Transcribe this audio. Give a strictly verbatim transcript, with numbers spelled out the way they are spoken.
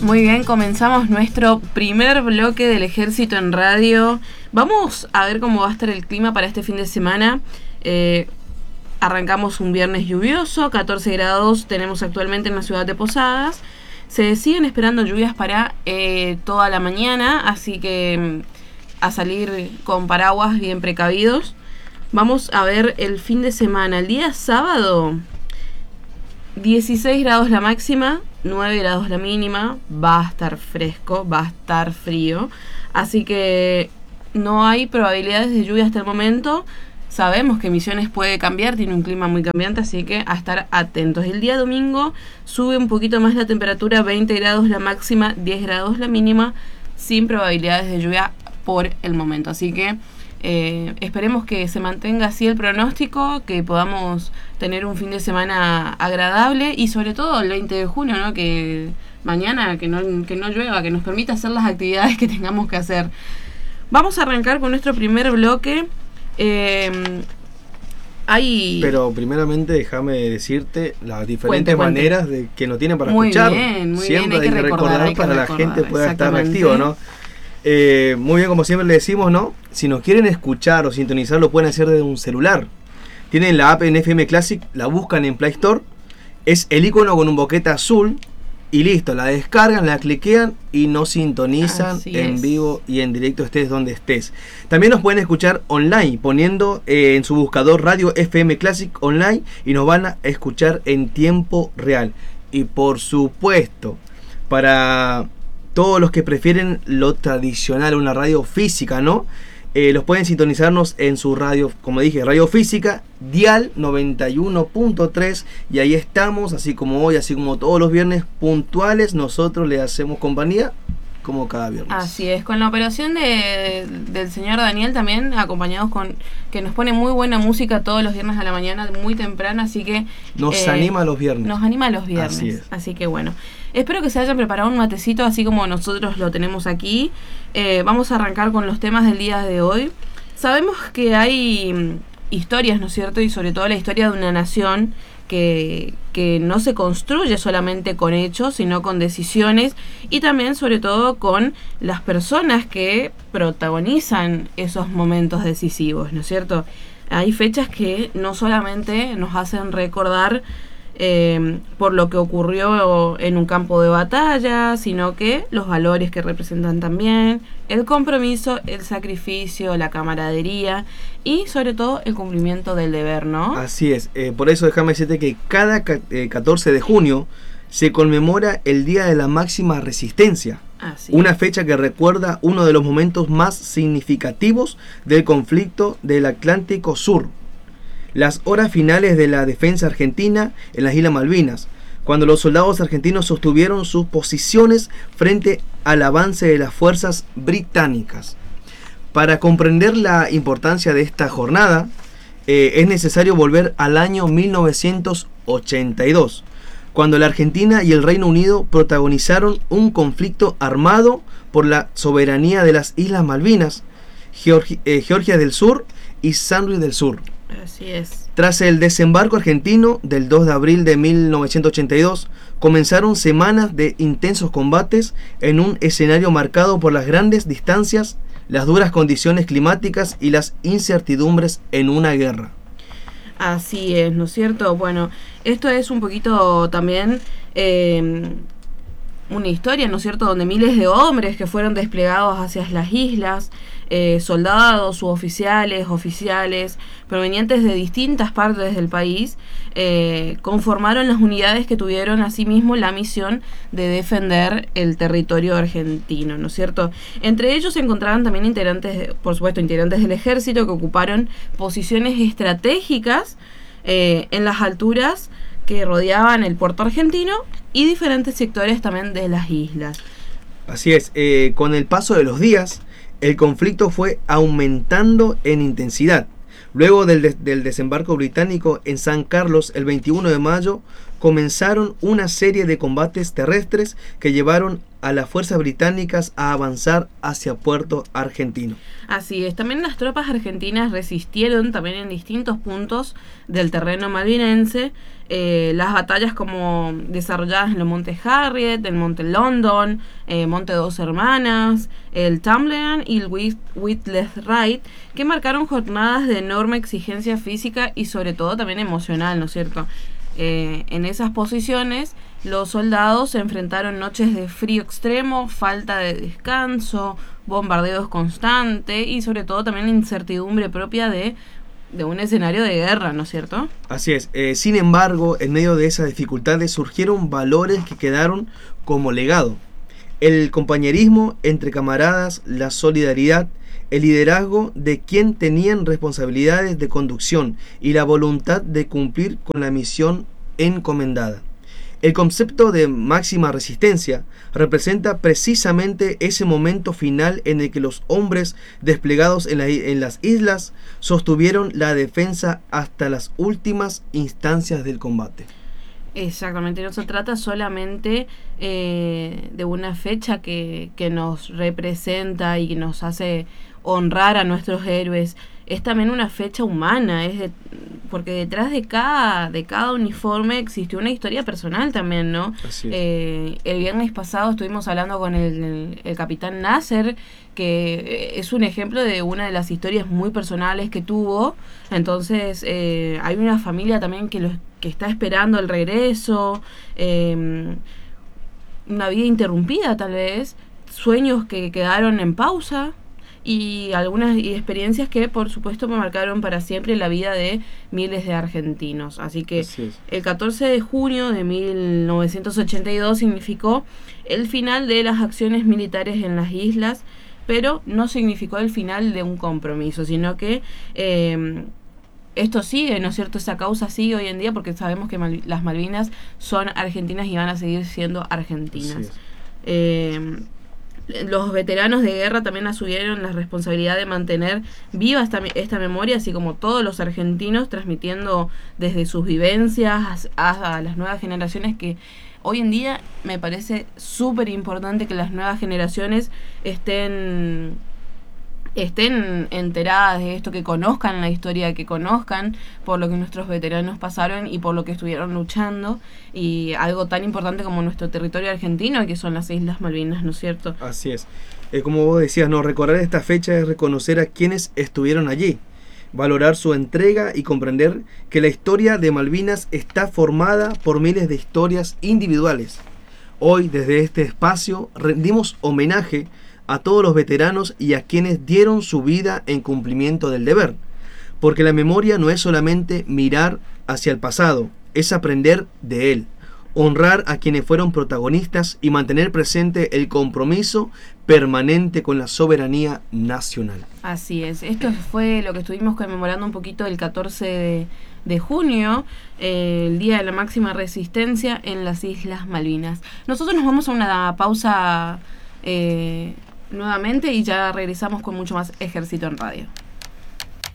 Muy bien, comenzamos nuestro primer bloque del Ejército en Radio. Vamos a ver cómo va a estar el clima para este fin de semana. Eh, arrancamos un viernes lluvioso, catorce grados tenemos actualmente en la ciudad de Posadas. Se siguen esperando lluvias para eh, toda la mañana, así que a salir con paraguas bien precavidos. Vamos a ver el fin de semana. El día sábado, dieciséis grados la máxima, nueve grados la mínima. Va a estar fresco, va a estar frío. Así que no hay probabilidades de lluvia hasta el momento. Sabemos que Misiones puede cambiar, tiene un clima muy cambiante, así que a estar atentos. El día domingo sube un poquito más la temperatura, veinte grados la máxima, diez grados la mínima, sin probabilidades de lluvia por el momento. Así que eh, esperemos que se mantenga así el pronóstico, que podamos tener un fin de semana agradable y sobre todo el veinte de junio, ¿no? Que mañana que no, que no llueva, que nos permita hacer las actividades que tengamos que hacer. Vamos a arrancar con nuestro primer bloque. Eh, hay... Pero primeramente déjame decirte las diferentes cuente, cuente. maneras de que nos tienen para muy escuchar. Bien, muy siempre bien, hay, hay que recordar, recordar hay que para recordar, la gente pueda estar activo, ¿no? Eh, muy bien, como siempre le decimos, ¿no? Si nos quieren escuchar o sintonizar, lo pueden hacer desde un celular. Tienen la app en F M Classic, la buscan en Play Store. Es el icono con un boquete azul. Y listo, la descargan, la cliquean y nos sintonizan Así en es. vivo y en directo, estés donde estés. También nos pueden escuchar online, poniendo eh, en su buscador Radio F M Classic Online y nos van a escuchar en tiempo real. Y por supuesto, para todos los que prefieren lo tradicional, una radio física, ¿no? Eh, los pueden sintonizarnos en su radio, como dije, radio física, dial noventa y uno punto tres, y ahí estamos, así como hoy, así como todos los viernes puntuales, nosotros le hacemos compañía como cada viernes. Así es, con la operación de, del señor Daniel también, acompañados con, que nos pone muy buena música todos los viernes a la mañana, muy temprano, así que... Nos eh, anima los viernes. Nos anima los viernes, Así es. Así que bueno, espero que se hayan preparado un matecito así como nosotros lo tenemos aquí. Eh, vamos a arrancar con los temas del día de hoy. Sabemos que hay mm, historias, ¿no es cierto? Y sobre todo la historia de una nación que, que no se construye solamente con hechos, sino con decisiones y también sobre todo con las personas que protagonizan esos momentos decisivos, ¿no es cierto? Hay fechas que no solamente nos hacen recordar Eh, por lo que ocurrió en un campo de batalla, sino que los valores que representan también, el compromiso, el sacrificio, la camaradería y sobre todo el cumplimiento del deber, ¿no? Así es, eh, por eso déjame decirte que cada eh, catorce de junio se conmemora el Día de la Máxima Resistencia. Así Una es. fecha que recuerda uno de los momentos más significativos del conflicto del Atlántico Sur. Las horas finales de la defensa argentina en las Islas Malvinas, cuando los soldados argentinos sostuvieron sus posiciones frente al avance de las fuerzas británicas. Para comprender la importancia de esta jornada, eh, es necesario volver al año mil novecientos ochenta y dos, cuando la Argentina y el Reino Unido protagonizaron un conflicto armado por la soberanía de las Islas Malvinas, Georgi- eh, Georgia del Sur y San Luis del Sur. Así es. Tras el desembarco argentino del dos de abril de mil novecientos ochenta y dos, comenzaron semanas de intensos combates en un escenario marcado por las grandes distancias, las duras condiciones climáticas y las incertidumbres en una guerra. Así es, ¿no es cierto? Bueno, esto es un poquito también eh, una historia, ¿no es cierto?, donde miles de hombres que fueron desplegados hacia las islas, eh, soldados, suboficiales, oficiales, provenientes de distintas partes del país, eh, conformaron las unidades que tuvieron asimismo la misión de defender el territorio argentino, ¿no es cierto? Entre ellos se encontraban también integrantes, por supuesto, integrantes del ejército que ocuparon posiciones estratégicas eh, en las alturas que rodeaban el puerto argentino y diferentes sectores también de las islas. Así es, eh, con el paso de los días, el conflicto fue aumentando en intensidad. Luego del, de- del desembarco británico en San Carlos el veintiuno de mayo, comenzaron una serie de combates terrestres que llevaron a las fuerzas británicas a avanzar hacia Puerto Argentino. Así es, también las tropas argentinas resistieron también en distintos puntos del terreno malvinense, eh, las batallas como desarrolladas en el Monte Harriet, el Monte London, eh, Monte Dos Hermanas, el Tumblean y el Whitless Ride, que marcaron jornadas de enorme exigencia física y sobre todo también emocional, ¿no es cierto? Eh, en esas posiciones los soldados se enfrentaron noches de frío extremo, falta de descanso, bombardeos constantes y sobre todo también la incertidumbre propia de, de un escenario de guerra, ¿no es cierto? Así es. Eh, sin embargo, en medio de esas dificultades surgieron valores que quedaron como legado. El compañerismo entre camaradas, la solidaridad, el liderazgo de quien tenían responsabilidades de conducción y la voluntad de cumplir con la misión encomendada. El concepto de máxima resistencia representa precisamente ese momento final en el que los hombres desplegados en, la, en las islas sostuvieron la defensa hasta las últimas instancias del combate. Exactamente, no se trata solamente eh, de una fecha que, que nos representa y que nos hace honrar a nuestros héroes, es también una fecha humana, es de, porque detrás de cada, de cada uniforme existió una historia personal también, ¿no? Así es. Eh, el viernes pasado estuvimos hablando con el, el, el capitán Nasser, que es un ejemplo de una de las historias muy personales que tuvo. Entonces eh, hay una familia también que, los, que está esperando el regreso, eh, una vida interrumpida tal vez, sueños que quedaron en pausa, y algunas y experiencias que por supuesto me marcaron para siempre la vida de miles de argentinos. Así que Así es. El catorce de junio de mil novecientos ochenta y dos significó el final de las acciones militares en las islas, pero no significó el final de un compromiso, sino que eh, esto sigue, ¿no es cierto? Esa causa sigue hoy en día porque sabemos que Mal- las Malvinas son argentinas y van a seguir siendo argentinas. Así es. Eh, Los veteranos de guerra también asumieron la responsabilidad de mantener viva esta, esta memoria, así como todos los argentinos, transmitiendo desde sus vivencias a, a las nuevas generaciones, que hoy en día me parece súper importante que las nuevas generaciones estén estén enteradas de esto, que conozcan la historia, que conozcan por lo que nuestros veteranos pasaron y por lo que estuvieron luchando, y algo tan importante como nuestro territorio argentino, que son las Islas Malvinas, ¿no es cierto? Así es. Eh, como vos decías, no, recordar esta fecha es reconocer a quienes estuvieron allí, valorar su entrega y comprender que la historia de Malvinas está formada por miles de historias individuales. Hoy, desde este espacio, rendimos homenaje a todos los veteranos y a quienes dieron su vida en cumplimiento del deber, porque la memoria no es solamente mirar hacia el pasado, es aprender de él, honrar a quienes fueron protagonistas y mantener presente el compromiso permanente con la soberanía nacional. Así es, esto fue lo que estuvimos conmemorando un poquito el catorce de, de junio, eh, el Día de la Máxima Resistencia en las Islas Malvinas. Nosotros nos vamos a una pausa eh, nuevamente y ya regresamos con mucho más Ejército en Radio.